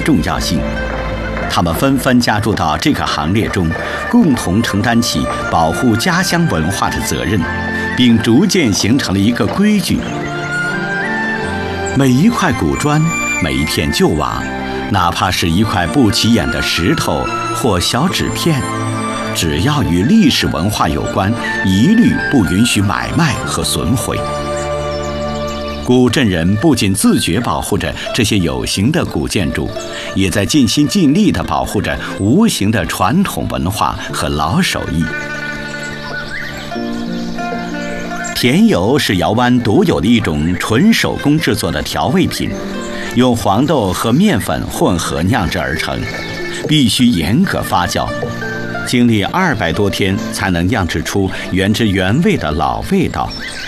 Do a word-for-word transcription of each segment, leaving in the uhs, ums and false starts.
重要性。他们纷纷加入到这个行列中，共同承担起保护家乡文化的责任，并逐渐形成了一个规矩：每一块古砖，每一片旧瓦，哪怕是一块不起眼的石头或小纸片，只要与历史文化有关，一律不允许买卖和损毁。古镇人不仅自觉保护着这些有形的古建筑，也在尽心尽力地保护着无形的传统文化和老手艺。甜油是窑湾独有的一种纯手工制作的调味品，用黄豆和面粉混合酿制而成，必须严格发酵，经历二百多天才能酿制出原汁原味的老味道。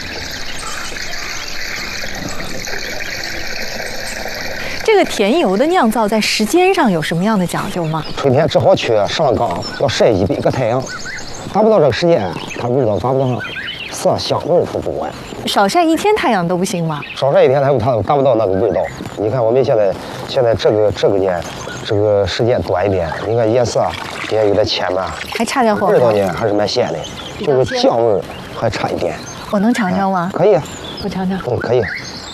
这个甜油的酿造在时间上有什么样的讲究吗？ 春天只好去上岗，要晒一个太阳，达不到这个时间，它味道达不到色香味它不完。 少晒一天太阳都不行吗？ 少晒一天它它达不到那个味道。你看我们现在现在这个这个年这个时间短一点，你看颜色也有点浅吧， 还差点火候。 味道呢还是蛮鲜的，就是酱味还差一点。 我能尝尝吗？ 可以， 我尝尝。 嗯，可以。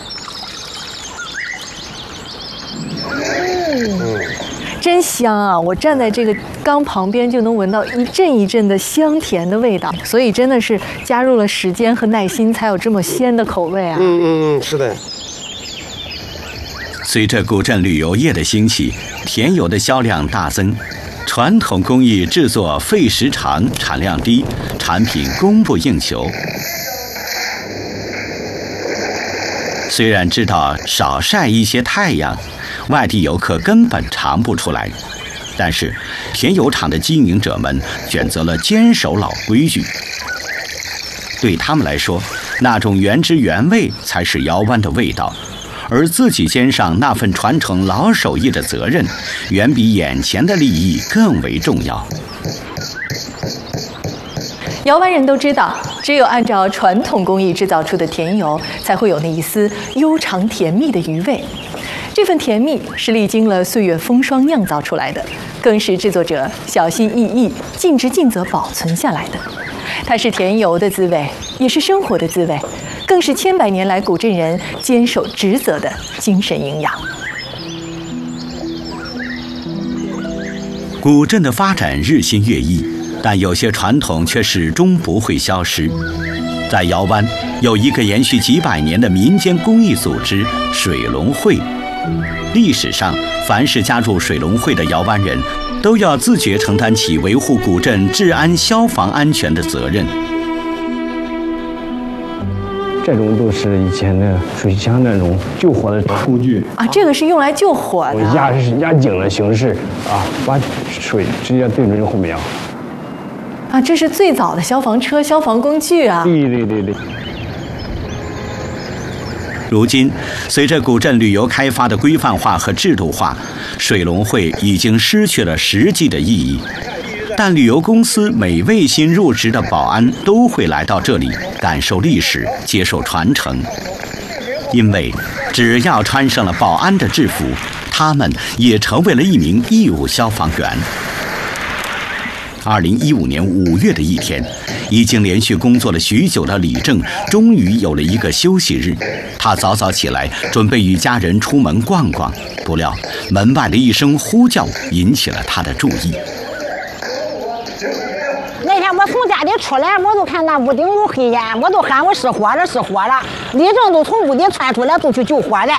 嗯，真香啊！我站在这个缸旁边就能闻到一阵一阵的香甜的味道，所以真的是加入了时间和耐心，才有这么鲜的口味啊！ 嗯嗯嗯，是的。 随着古镇旅游业的兴起，甜油的销量大增，传统工艺制作费时长、产量低，产品供不应求。虽然知道少晒一些太阳，外地游客根本尝不出来，但是甜油厂的经营者们选择了坚守老规矩。对他们来说，那种原汁原味才是窑湾的味道，而自己肩上那份传承老手艺的责任，远比眼前的利益更为重要。 窑湾人都知道，只有按照传统工艺制造出的甜油，才会有那一丝悠长甜蜜的余味。这份甜蜜是历经了岁月风霜酿造出来的，更是制作者小心翼翼、尽职尽责保存下来的。它是甜油的滋味，也是生活的滋味，更是千百年来古镇人坚守职责的精神营养。 古镇的发展日新月异，但有些传统却始终不会消失。在窑湾有一个延续几百年的民间公益组织——水龙会。历史上，凡是加入水龙会的窑湾人，都要自觉承担起维护古镇治安、消防安全的责任。 这种都是以前的水枪那种救火的工具啊，这个是用来救火的。 压压井的形式啊，把水直接对准后面啊。 啊，这是最早的消防车、消防工具啊！ 对对对对。 如今，随着古镇旅游开发的规范化和制度化，水龙会已经失去了实际的意义。但旅游公司每位新入职的保安都会来到这里，感受历史，接受传承。因为只要穿上了保安的制服，他们也成为了一名义务消防员。二零一五年五月的一天，已经连续工作了许久的李正终于有了一个休息日。他早早起来，准备与家人出门逛逛，不料门外的一声呼叫引起了他的注意。 那天我从家里出来，我就看那屋顶有黑烟，我都喊我失火了，失火了。李正都从屋里窜出来，就去救火了。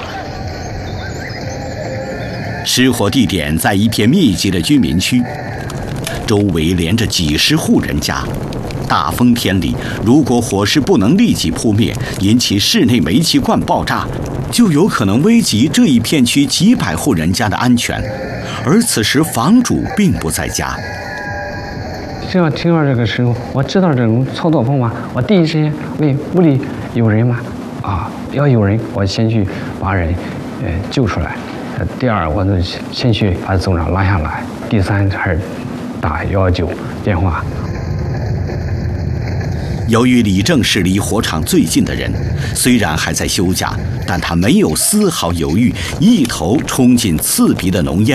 失火地点在一片密集的居民区，周围连着几十户人家。大风天里，如果火势不能立即扑灭，引起室内煤气罐爆炸，就有可能危及这一片区几百户人家的安全。而此时房主并不在家。 只要听到这个时候，我知道这种操作方法，我第一时间问屋里有人吗？啊，要有人，我先去把人呃救出来。呃，第二，我就先去把总长拉下来。第三，还是打幺幺九电话。 由于李正是离火场最近的人，虽然还在休假，但他没有丝毫犹豫，一头冲进刺鼻的浓烟